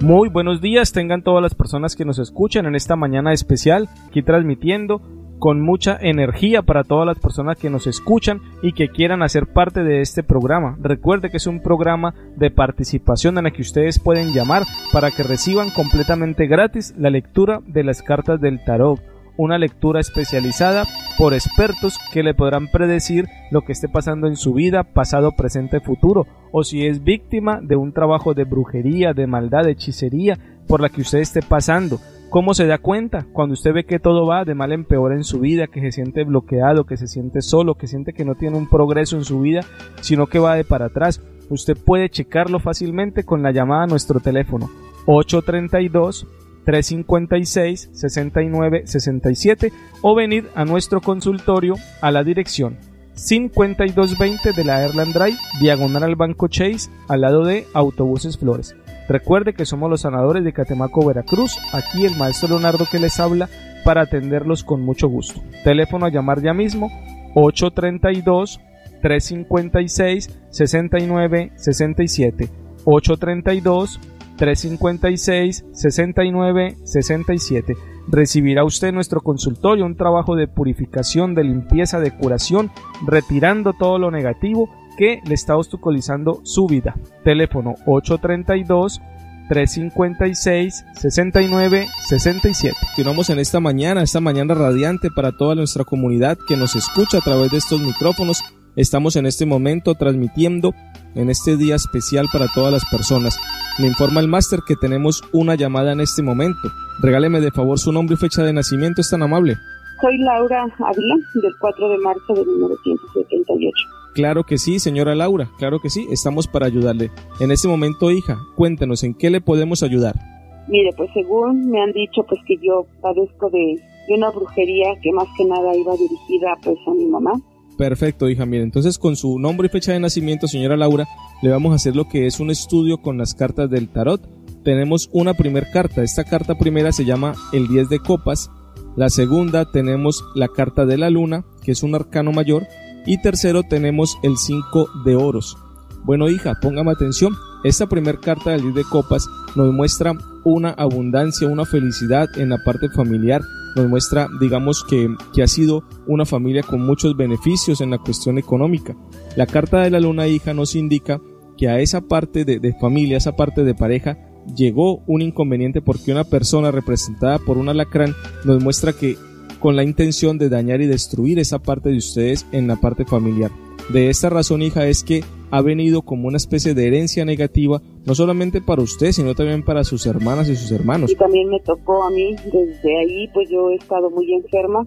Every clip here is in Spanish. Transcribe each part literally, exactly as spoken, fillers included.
Muy buenos días, tengan todas las personas que nos escuchan en esta mañana especial, aquí transmitiendo con mucha energía para todas las personas que nos escuchan y que quieran hacer parte de este programa. Recuerde que es un programa de participación en el que ustedes pueden llamar para que reciban completamente gratis la lectura de las cartas del tarot, una lectura especializada por expertos que le podrán predecir lo que esté pasando en su vida, pasado, presente, futuro, o si es víctima de un trabajo de brujería, de maldad, de hechicería por la que usted esté pasando. ¿Cómo se da cuenta? Cuando usted ve que todo va de mal en peor en su vida, que se siente bloqueado, que se siente solo, que siente que no tiene un progreso en su vida, sino que va de para atrás. Usted puede checarlo fácilmente con la llamada a nuestro teléfono ocho tres dos, tres cinco seis, seis nueve seis siete o venir a nuestro consultorio a la dirección cincuenta y dos veinte de la Airland Drive, diagonal al Banco Chase, al lado de Autobuses Flores. Recuerde que somos los sanadores de Catemaco, Veracruz. Aquí el maestro Leonardo que les habla para atenderlos con mucho gusto. Teléfono a llamar ya mismo ocho tres dos, tres cinco seis, seis nueve seis siete ocho tres dos, tres cinco seis, seis nueve seis siete. Recibirá usted en nuestro consultorio un trabajo de purificación, de limpieza, de curación, retirando todo lo negativo que le está obstaculizando su vida. Teléfono ocho tres dos, tres cinco seis, seis nueve seis siete. Continuamos en esta mañana, esta mañana radiante para toda nuestra comunidad que nos escucha a través de estos micrófonos. Estamos en este momento transmitiendo en este día especial para todas las personas. Me informa el máster que tenemos una llamada en este momento. Regáleme de favor su nombre y fecha de nacimiento, es tan amable. Soy Laura Ávila, del cuatro de marzo de mil novecientos setenta y ocho. Claro que sí, señora Laura, claro que sí, estamos para ayudarle. En este momento, hija, cuéntenos, ¿en qué le podemos ayudar? Mire, pues según me han dicho, pues que yo padezco de, de una brujería que más que nada iba dirigida pues a mi mamá. Perfecto, hija, mire, entonces con su nombre y fecha de nacimiento, señora Laura, le vamos a hacer lo que es un estudio con las cartas del tarot. Tenemos una primer carta, esta carta primera se llama el diez de copas, la segunda tenemos la carta de la luna, que es un arcano mayor, y tercero tenemos el cinco de oros. Bueno, hija, póngame atención, esta primer carta del diez de copas nos muestra una abundancia, una felicidad en la parte familiar, nos muestra, digamos, que, que ha sido una familia con muchos beneficios en la cuestión económica. La carta de la luna, hija, nos indica que a esa parte de, de familia, esa parte de pareja, llegó un inconveniente porque una persona representada por un alacrán nos muestra que con la intención de dañar y destruir esa parte de ustedes en la parte familiar. De esta razón, hija, es que ha venido como una especie de herencia negativa, no solamente para usted, sino también para sus hermanas y sus hermanos. Y también me tocó a mí, desde ahí, pues yo he estado muy enferma.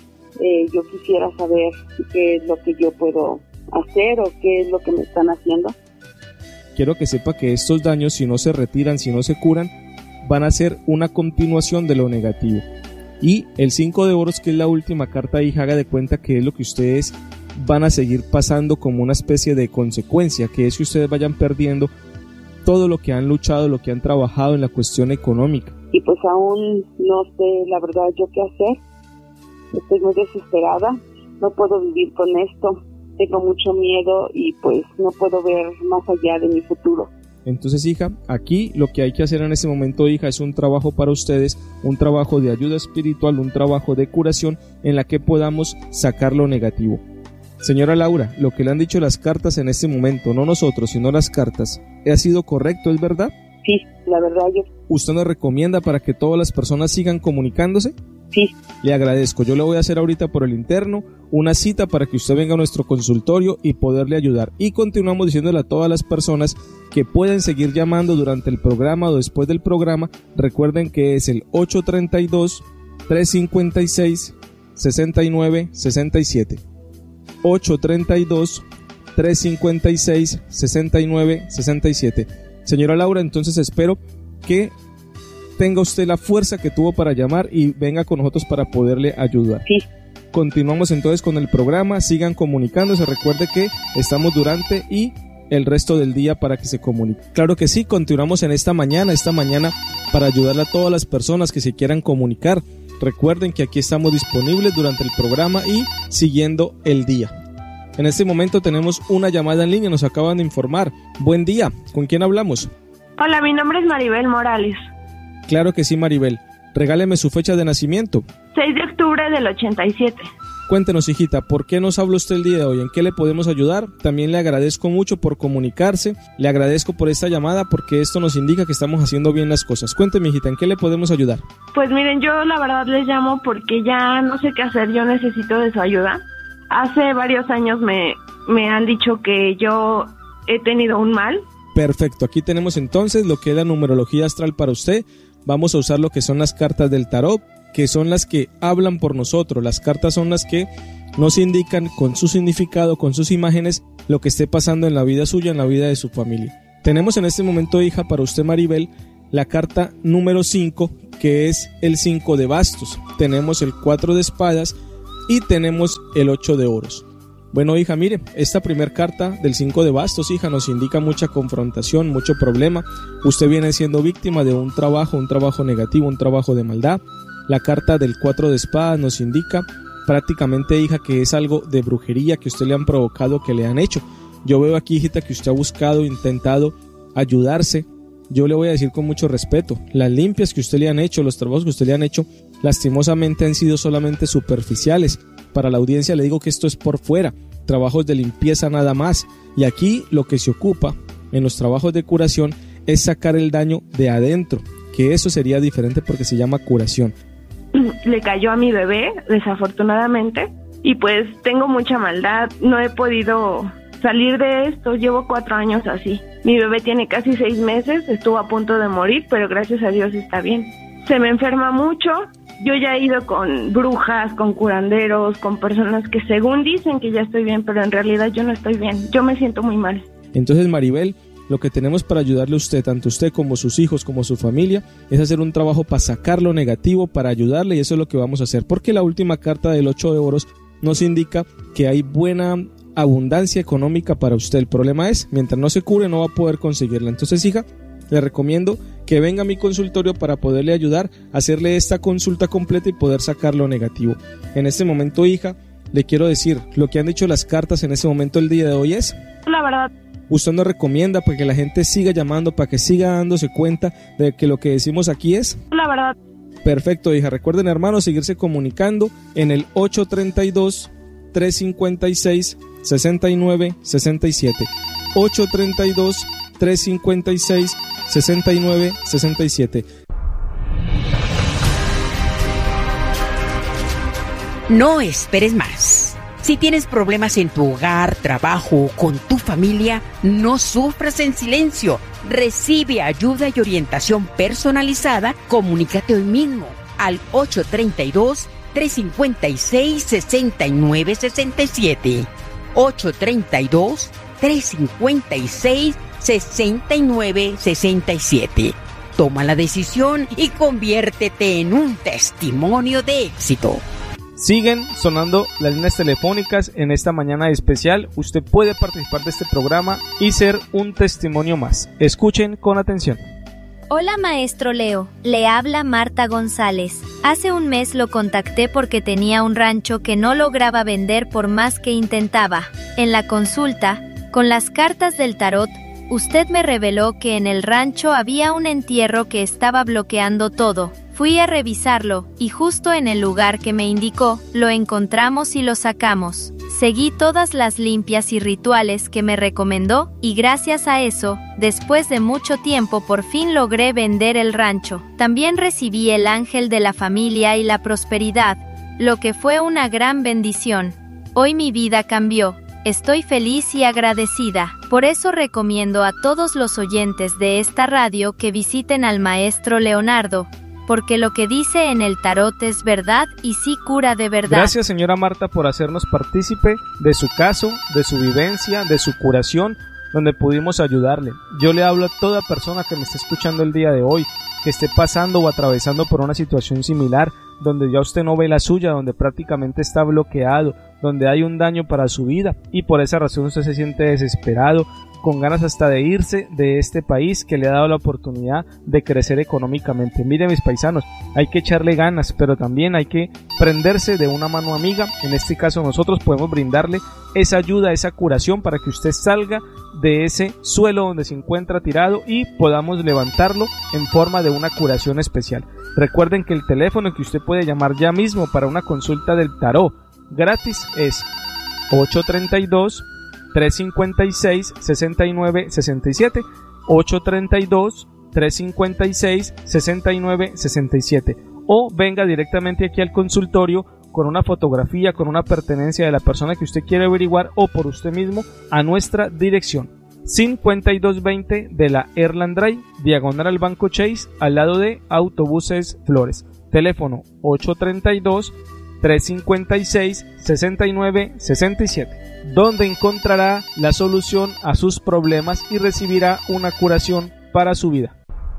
Eh, yo quisiera saber qué es lo que yo puedo hacer o qué es lo que me están haciendo. Quiero que sepa que estos daños, si no se retiran, si no se curan, van a ser una continuación de lo negativo. Y el cinco de oros, que es la última carta, hija, haga de cuenta que es lo que ustedes van a seguir pasando como una especie de consecuencia, que es que ustedes vayan perdiendo todo lo que han luchado, lo que han trabajado en la cuestión económica. Y pues aún no sé la verdad yo qué hacer, estoy muy desesperada, no puedo vivir con esto, tengo mucho miedo y pues no puedo ver más allá de mi futuro. Entonces, hija, aquí lo que hay que hacer en este momento, hija, es un trabajo para ustedes, un trabajo de ayuda espiritual, un trabajo de curación en la que podamos sacar lo negativo. Señora Laura, lo que le han dicho las cartas en este momento, no nosotros, sino las cartas, ¿ha sido correcto, es verdad? Sí, la verdad yo... ¿Usted nos recomienda para que todas las personas sigan comunicándose? Sí. Le agradezco, yo le voy a hacer ahorita por el interno una cita para que usted venga a nuestro consultorio y poderle ayudar. Y continuamos diciéndole a todas las personas que pueden seguir llamando durante el programa o después del programa. Recuerden que es el ocho tres dos, tres cinco seis, seis nueve seis siete. ocho tres dos, tres cinco seis, seis nueve seis siete. Señora Laura, entonces espero que tenga usted la fuerza que tuvo para llamar y venga con nosotros para poderle ayudar. Sí. Continuamos entonces con el programa, sigan comunicándose, recuerde que estamos durante y el resto del día para que se comunique. Claro que sí, continuamos en esta mañana, esta mañana para ayudarle a todas las personas que se quieran comunicar. Recuerden que aquí estamos disponibles durante el programa y siguiendo el día. En este momento tenemos una llamada en línea, nos acaban de informar. Buen día, ¿con quién hablamos? Hola, mi nombre es Maribel Morales. Claro que sí, Maribel. Regáleme su fecha de nacimiento. seis de octubre del ochenta y siete. Cuéntenos, hijita, ¿por qué nos habla usted el día de hoy? ¿En qué le podemos ayudar? También le agradezco mucho por comunicarse, le agradezco por esta llamada porque esto nos indica que estamos haciendo bien las cosas. Cuénteme, hijita, ¿en qué le podemos ayudar? Pues miren, yo la verdad les llamo porque ya no sé qué hacer, yo necesito de su ayuda. Hace varios años me, me han dicho que yo he tenido un mal. Perfecto, aquí tenemos entonces lo que es la numerología astral para usted. Vamos a usar lo que son las cartas del tarot, que son las que hablan por nosotros. Las cartas son las que nos indican con su significado, con sus imágenes, lo que esté pasando en la vida suya, en la vida de su familia. Tenemos en este momento, hija, para usted, Maribel, la carta número cinco, que es el cinco de bastos. Tenemos el cuatro de espadas y tenemos el ocho de oros. Bueno, hija, mire, esta primer carta del cinco de bastos, hija, nos indica mucha confrontación, mucho problema. Usted viene siendo víctima de un trabajo, un trabajo negativo, un trabajo de maldad. La carta del cuatro de espadas nos indica prácticamente, hija, que es algo de brujería que usted le han provocado, que le han hecho. Yo veo aquí, hijita, que usted ha buscado, intentado ayudarse. Yo le voy a decir con mucho respeto, las limpias que usted le han hecho, los trabajos que usted le han hecho, lastimosamente han sido solamente superficiales. Para la audiencia le digo que esto es por fuera, trabajos de limpieza nada más. Y aquí lo que se ocupa en los trabajos de curación es sacar el daño de adentro, que eso sería diferente porque se llama curación. Le cayó a mi bebé, desafortunadamente, y pues tengo mucha maldad, no he podido salir de esto, llevo cuatro años así. Mi bebé tiene casi seis meses, estuvo a punto de morir, pero gracias a Dios está bien. Se me enferma mucho, yo ya he ido con brujas, con curanderos, con personas que según dicen que ya estoy bien, pero en realidad yo no estoy bien, yo me siento muy mal. Entonces, Maribel, lo que tenemos para ayudarle a usted, tanto usted como sus hijos, como su familia, es hacer un trabajo para sacar lo negativo, para ayudarle, y eso es lo que vamos a hacer, porque la última carta del ocho de oros nos indica que hay buena abundancia económica para usted. El problema es, mientras no se cure, no va a poder conseguirla. Entonces, hija, le recomiendo que venga a mi consultorio para poderle ayudar a hacerle esta consulta completa y poder sacar lo negativo. En este momento, hija, le quiero decir, lo que han dicho las cartas en este momento el día de hoy es... La verdad... Usted nos recomienda para que la gente siga llamando, para que siga dándose cuenta de que lo que decimos aquí es... La verdad. Perfecto, hija. Recuerden, hermanos, seguirse comunicando en el ocho tres dos, tres cinco seis, seis nueve seis siete. ocho tres dos, tres cinco seis, seis nueve seis siete. No esperes más. Si tienes problemas en tu hogar, trabajo o con tu familia, no sufras en silencio. Recibe ayuda y orientación personalizada. Comunícate hoy mismo al ocho tres dos, tres cinco seis, seis nueve seis siete. ocho tres dos, tres cinco seis, seis nueve seis siete. Toma la decisión y conviértete en un testimonio de éxito. Siguen sonando las líneas telefónicas en esta mañana especial. Usted puede participar de este programa y ser un testimonio más. Escuchen con atención. Hola, maestro Leo. Le habla Marta González. Hace un mes lo contacté porque tenía un rancho que no lograba vender por más que intentaba. En la consulta, con las cartas del tarot, usted me reveló que en el rancho había un entierro que estaba bloqueando todo. Fui a revisarlo, y justo en el lugar que me indicó, lo encontramos y lo sacamos. Seguí todas las limpias y rituales que me recomendó, y gracias a eso, después de mucho tiempo por fin logré vender el rancho. También recibí el ángel de la familia y la prosperidad, lo que fue una gran bendición. Hoy mi vida cambió. Estoy feliz y agradecida. Por eso recomiendo a todos los oyentes de esta radio que visiten al maestro Leonardo, porque lo que dice en el tarot es verdad y sí cura de verdad. Gracias, señora Marta, por hacernos partícipe de su caso, de su vivencia, de su curación, donde pudimos ayudarle. Yo le hablo a toda persona que me esté escuchando el día de hoy, que esté pasando o atravesando por una situación similar, donde ya usted no ve la suya, donde prácticamente está bloqueado, donde hay un daño para su vida, y por esa razón usted se siente desesperado, con ganas hasta de irse de este país que le ha dado la oportunidad de crecer económicamente. Miren, mis paisanos, hay que echarle ganas, pero también hay que prenderse de una mano amiga. En este caso nosotros podemos brindarle esa ayuda, esa curación para que usted salga de ese suelo donde se encuentra tirado y podamos levantarlo en forma de una curación especial. Recuerden que el teléfono que usted puede llamar ya mismo para una consulta del tarot gratis es ocho tres dos, tres cinco seis, seis nueve seis siete, ocho tres dos, tres cinco seis, seis nueve seis siete, o venga directamente aquí al consultorio con una fotografía, con una pertenencia de la persona que usted quiere averiguar o por usted mismo a nuestra dirección cincuenta y dos veinte de la Erland Drive, diagonal al Banco Chase, al lado de Autobuses Flores. Teléfono ocho tres dos, tres cinco seis, seis nueve seis siete, donde encontrará la solución a sus problemas y recibirá una curación para su vida.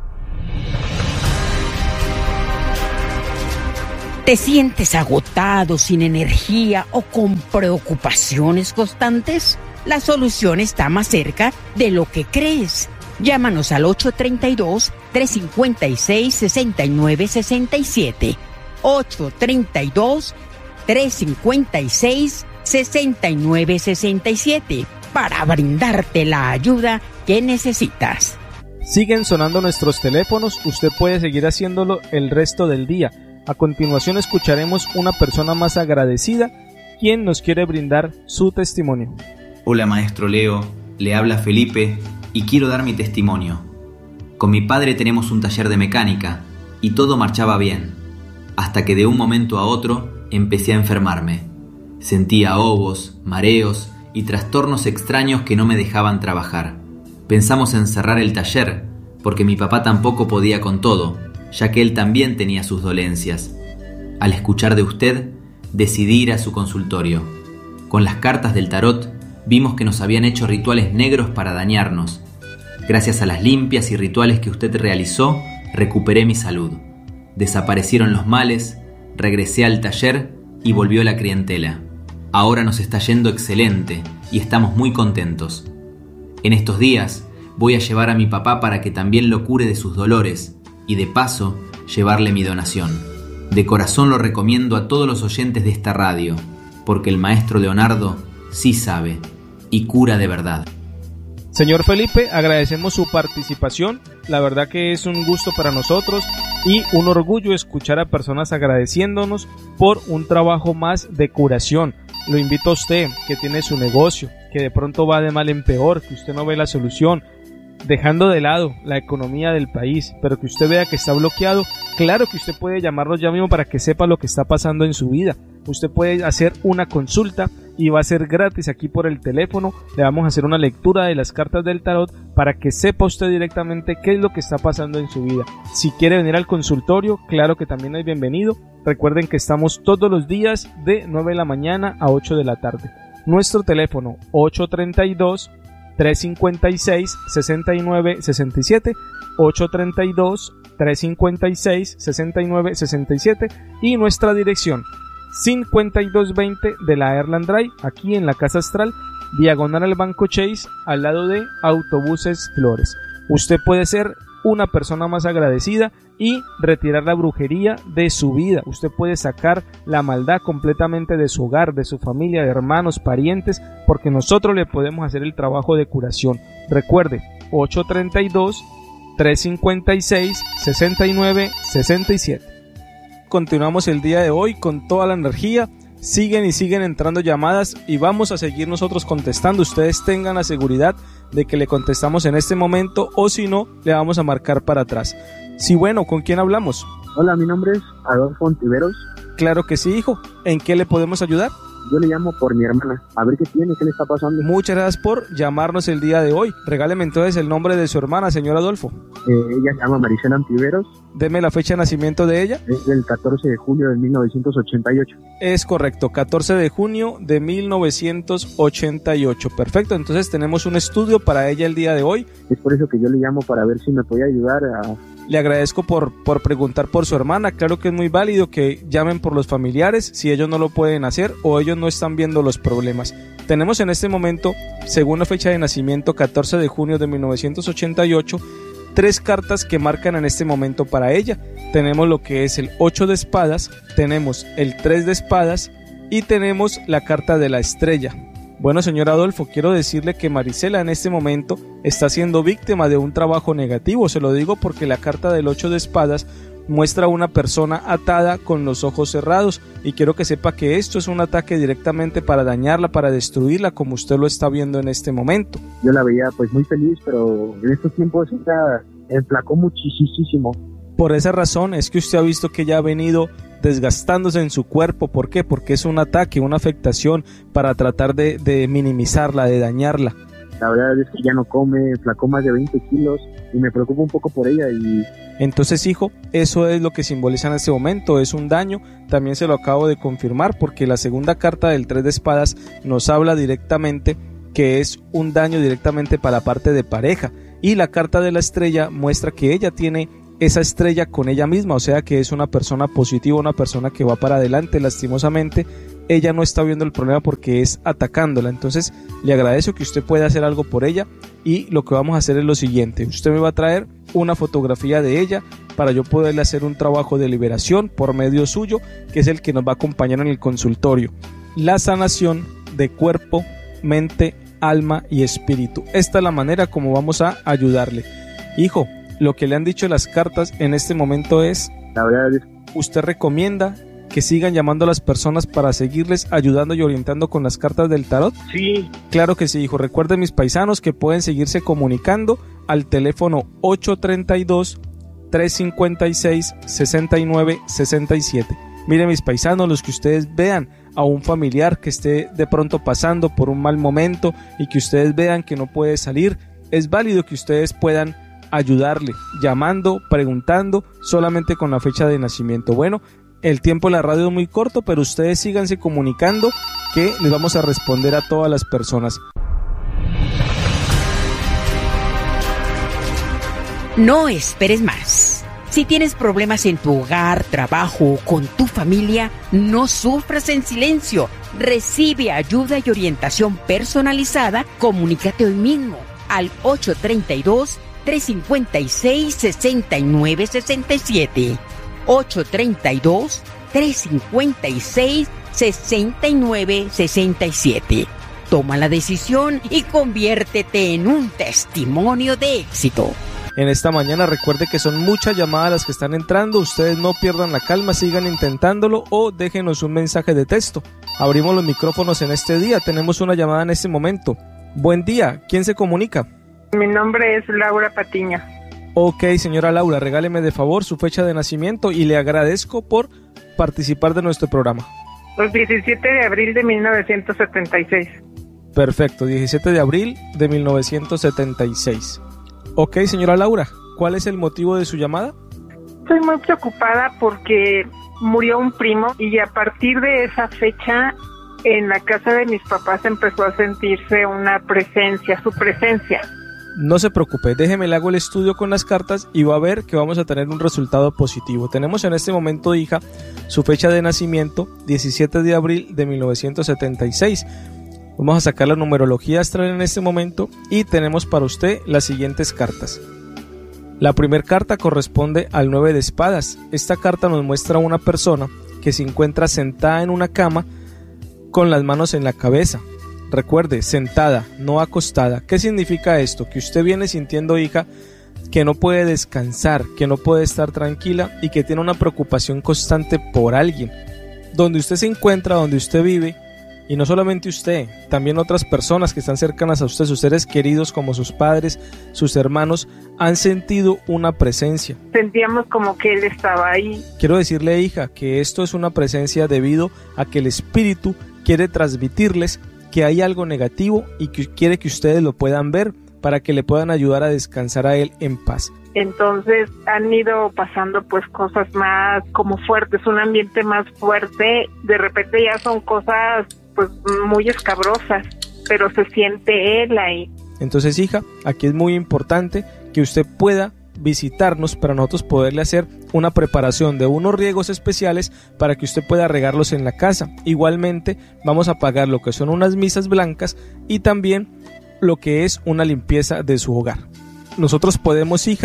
¿Te sientes agotado, sin energía o con preocupaciones constantes? La solución está más cerca de lo que crees. Llámanos al ocho tres dos, tres cinco seis, seis nueve seis siete. ocho tres dos, tres cinco seis, seis nueve seis siete para brindarte la ayuda que necesitas. Siguen sonando nuestros teléfonos, usted puede seguir haciéndolo el resto del día. A continuación escucharemos una persona más agradecida, quien nos quiere brindar su testimonio. Hola maestro Leo, le habla Felipe y quiero dar mi testimonio. Con mi padre tenemos un taller de mecánica y todo marchaba bien, hasta que de un momento a otro empecé a enfermarme. Sentía ahogos, mareos y trastornos extraños que no me dejaban trabajar. Pensamos en cerrar el taller, porque mi papá tampoco podía con todo, ya que él también tenía sus dolencias. Al escuchar de usted, decidí ir a su consultorio. Con las cartas del tarot, vimos que nos habían hecho rituales negros para dañarnos. Gracias a las limpias y rituales que usted realizó, recuperé mi salud. Desaparecieron los males, regresé al taller y volvió la clientela. Ahora nos está yendo excelente y estamos muy contentos. En estos días voy a llevar a mi papá para que también lo cure de sus dolores y de paso llevarle mi donación. De corazón lo recomiendo a todos los oyentes de esta radio, porque el maestro Leonardo sí sabe y cura de verdad. Señor Felipe, agradecemos su participación, la verdad que es un gusto para nosotros y un orgullo escuchar a personas agradeciéndonos por un trabajo más de curación. Lo invito a usted que tiene su negocio, que de pronto va de mal en peor, que usted no ve la solución, dejando de lado la economía del país, pero que usted vea que está bloqueado. Claro que usted puede llamarnos ya mismo para que sepa lo que está pasando en su vida. Usted puede hacer una consulta y va a ser gratis aquí por el teléfono. Le vamos a hacer una lectura de las cartas del tarot para que sepa usted directamente qué es lo que está pasando en su vida. Si quiere venir al consultorio, claro que también es bienvenido. Recuerden que estamos todos los días de nueve de la mañana a ocho de la tarde. Nuestro teléfono ocho tres dos, tres cinco seis, seis nueve seis siete, ocho tres dos, tres cinco seis, seis nueve seis siete y nuestra dirección cincuenta y dos veinte de la Erland Drive, aquí en la Casa Astral, diagonal al Banco Chase, al lado de Autobuses Flores. Usted puede ser una persona más agradecida y retirar la brujería de su vida. Usted puede sacar la maldad completamente de su hogar, de su familia, de hermanos, parientes, porque nosotros le podemos hacer el trabajo de curación. Recuerde, ocho tres dos, tres cinco seis, seis nueve seis siete. Continuamos el día de hoy con toda la energía. Siguen y siguen entrando llamadas y vamos a seguir nosotros contestando. Ustedes tengan la seguridad de que le contestamos en este momento, o si no, le vamos a marcar para atrás. Sí, bueno, ¿con quién hablamos? Hola, mi nombre es Adolfo Ontiveros. Claro que sí, hijo. ¿En qué le podemos ayudar? Yo le llamo por mi hermana, a ver qué tiene, qué le está pasando. Muchas gracias por llamarnos el día de hoy. Regáleme entonces el nombre de su hermana, señor Adolfo. Eh, ella se llama Maricela Ontiveros. Deme la fecha de nacimiento de ella. Es del catorce de junio de mil novecientos ochenta y ocho. Es correcto, catorce de junio de mil novecientos ochenta y ocho. Perfecto, entonces tenemos un estudio para ella el día de hoy. Es por eso que yo le llamo, para ver si me podía ayudar a... Le agradezco por, por preguntar por su hermana. Claro que es muy válido que llamen por los familiares si ellos no lo pueden hacer o ellos no están viendo los problemas. Tenemos en este momento, según la fecha de nacimiento, catorce de junio de mil novecientos ochenta y ocho, tres cartas que marcan en este momento para ella. Tenemos lo que es el ocho de espadas, tenemos el tres de espadas y tenemos la carta de la estrella. Bueno, señor Adolfo, quiero decirle que Marisela en este momento está siendo víctima de un trabajo negativo. Se lo digo porque la carta del ocho de espadas muestra a una persona atada con los ojos cerrados, y quiero que sepa que esto es un ataque directamente para dañarla, para destruirla, como usted lo está viendo en este momento. Yo la veía pues muy feliz, pero en estos tiempos ella enflacó muchísimo. Por esa razón es que usted ha visto que ella ha venido desgastándose en su cuerpo. ¿Por qué? Porque es un ataque, una afectación para tratar de, de minimizarla, de dañarla. La verdad es que ya no come, flacó más de veinte kilos y me preocupa un poco por ella. Y entonces, hijo, eso es lo que simboliza en este momento, es un daño. También se lo acabo de confirmar porque la segunda carta del tres de espadas nos habla directamente que es un daño directamente para la parte de pareja, y la carta de la estrella muestra que ella tiene esa estrella con ella misma, o sea que es una persona positiva, una persona que va para adelante. Lastimosamente ella no está viendo el problema porque es atacándola. Entonces le agradezco que usted pueda hacer algo por ella, y lo que vamos a hacer es lo siguiente: usted me va a traer una fotografía de ella para yo poderle hacer un trabajo de liberación por medio suyo, que es el que nos va a acompañar en el consultorio. La sanación de cuerpo, mente, alma y espíritu. Esta es la manera como vamos a ayudarle. Hijo, lo que le han dicho las cartas en este momento es, la verdad es... ¿usted recomienda que sigan llamando a las personas para seguirles ayudando y orientando con las cartas del tarot? Sí. Claro que sí, hijo. Recuerden, mis paisanos, que pueden seguirse comunicando al teléfono ocho tres dos, tres cinco seis, seis nueve seis siete. Miren, mis paisanos, los que ustedes vean a un familiar que esté de pronto pasando por un mal momento y que ustedes vean que no puede salir, es válido que ustedes puedan ayudarle, llamando, preguntando, solamente con la fecha de nacimiento. Bueno, el tiempo de la radio es muy corto, pero ustedes síganse comunicando, que les vamos a responder a todas las personas. No esperes más. Si tienes problemas en tu hogar, trabajo o con tu familia, no sufras en silencio. Recibe ayuda y orientación personalizada. Comunícate hoy mismo al ocho tres dos, tres cinco seis, seis nueve seis siete. ocho tres dos, tres cinco seis, seis nueve seis siete. Toma la decisión y conviértete en un testimonio de éxito. En esta mañana recuerde que son muchas llamadas las que están entrando. Ustedes no pierdan la calma, sigan intentándolo o déjenos un mensaje de texto. Abrimos los micrófonos en este día. Tenemos una llamada en este momento. Buen día, ¿quién se comunica? Mi nombre es Laura Patiño. Ok, señora Laura, regáleme de favor su fecha de nacimiento y le agradezco por participar de nuestro programa. Los diecisiete de abril de mil novecientos setenta y seis. Perfecto, diecisiete de abril de mil novecientos setenta y seis. Ok, señora Laura, ¿cuál es el motivo de su llamada? Estoy muy preocupada porque murió un primo y a partir de esa fecha en la casa de mis papás empezó a sentirse una presencia, su presencia. No se preocupe, déjeme le hago el estudio con las cartas y va a ver que vamos a tener un resultado positivo. Tenemos en este momento, hija, su fecha de nacimiento, diecisiete de abril de mil novecientos setenta y seis. Vamos a sacar la numerología astral en este momento y tenemos para usted las siguientes cartas. La primera carta corresponde al nueve de espadas. Esta carta nos muestra a una persona que se encuentra sentada en una cama con las manos en la cabeza. Recuerde, sentada, no acostada. ¿Qué significa esto? Que usted viene sintiendo, hija, que no puede descansar, que no puede estar tranquila y que tiene una preocupación constante por alguien. Donde usted se encuentra, donde usted vive, y no solamente usted, también otras personas que están cercanas a usted, sus seres queridos como sus padres, sus hermanos, han sentido una presencia. Sentíamos como que él estaba ahí. Quiero decirle, hija, que esto es una presencia debido a que el espíritu quiere transmitirles que hay algo negativo y que quiere que ustedes lo puedan ver para que le puedan ayudar a descansar a él en paz. Entonces han ido pasando pues cosas más como fuertes, un ambiente más fuerte. De repente ya son cosas pues muy escabrosas, pero se siente él ahí. Entonces, hija, aquí es muy importante que usted pueda visitarnos para nosotros poderle hacer una preparación de unos riegos especiales para que usted pueda regarlos en la casa. Igualmente vamos a pagar lo que son unas misas blancas y también lo que es una limpieza de su hogar. Nosotros podemos, hija,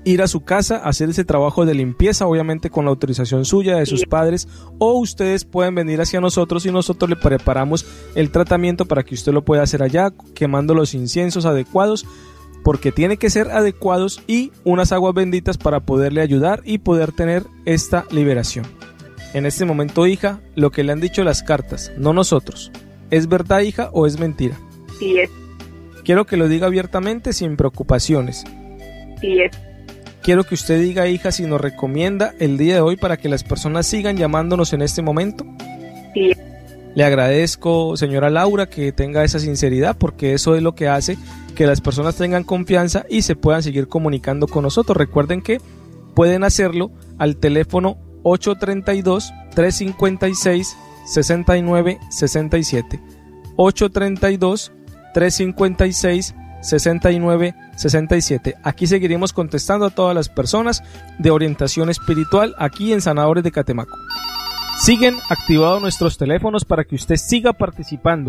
ir a su casa, hacer ese trabajo de limpieza, obviamente con la autorización suya, de sus padres, o ustedes pueden venir hacia nosotros y nosotros le preparamos el tratamiento para que usted lo pueda hacer allá, quemando los inciensos adecuados, porque tiene que ser adecuados, y unas aguas benditas para poderle ayudar y poder tener esta liberación. En este momento, hija, lo que le han dicho las cartas, no nosotros, ¿es verdad, hija, o es mentira? Sí es. Quiero que lo diga abiertamente, sin preocupaciones. Sí es. Quiero que usted diga, hija, si nos recomienda el día de hoy para que las personas sigan llamándonos en este momento. Sí. Le agradezco, señora Laura, que tenga esa sinceridad, porque eso es lo que hace que las personas tengan confianza y se puedan seguir comunicando con nosotros. Recuerden que pueden hacerlo al teléfono ocho tres dos, tres cinco seis, seis nueve seis siete. ocho tres dos, tres cinco seis, seis nueve seis siete. Aquí seguiremos contestando a todas las personas de orientación espiritual aquí en Sanadores de Catemaco. Siguen activados nuestros teléfonos para que usted siga participando.